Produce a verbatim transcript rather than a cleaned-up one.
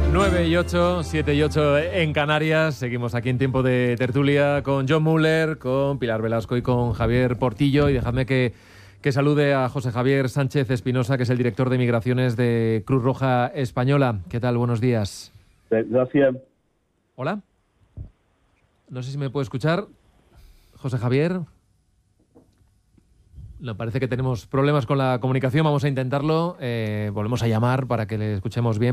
nueve y ocho, siete y ocho en Canarias. Seguimos aquí en tiempo de tertulia con John Muller, con Pilar Velasco y con Javier Portillo. Y dejadme que, que salude a José Javier Sánchez Espinosa, que es el director de Migraciones de Cruz Roja Española. ¿Qué tal? Buenos días. Gracias. Hola. No sé si me puede escuchar. José Javier. No, parece que tenemos problemas con la comunicación. Vamos a intentarlo. Eh, volvemos a llamar para que le escuchemos bien.